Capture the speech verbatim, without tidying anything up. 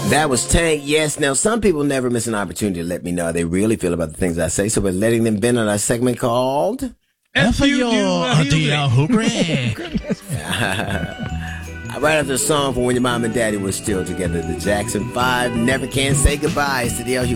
That was Tank. Yes. Now, some people never miss an opportunity to let me know how they really feel about the things I say. So we're letting them bend on our segment called F U D L Hooray. Right after the song from when your mom and daddy were still together, the Jackson five, Never Can Say Goodbye. It's the D L Hughley